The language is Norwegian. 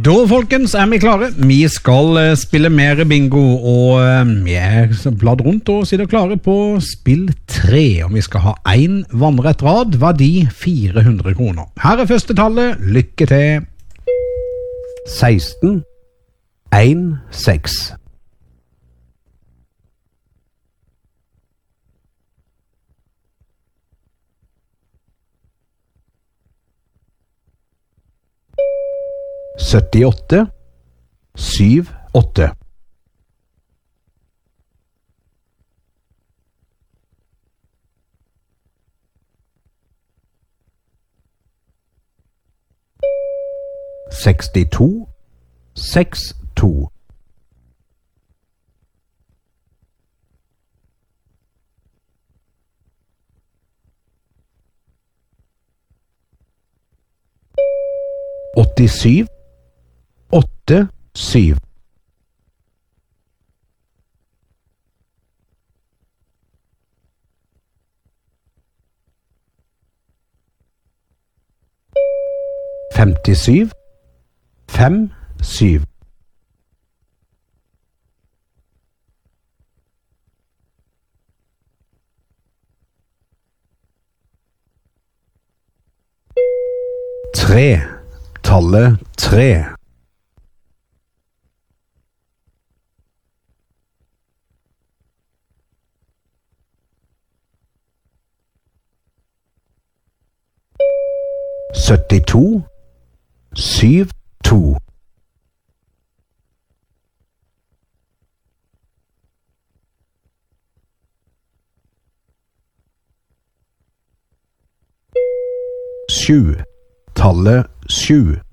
Da, folkens, vi klare. Vi skal spille mer bingo, og vi bladd rundt og sitter klare på spill 3, og vi skal ha en vannrett rad, verdi 400 kroner. Her første tallet, lykke til. 16 1 6 78 7 8 62 6 2 87 8 7 57 5 7 3 tallet 3 72 7 2 7 tallet 7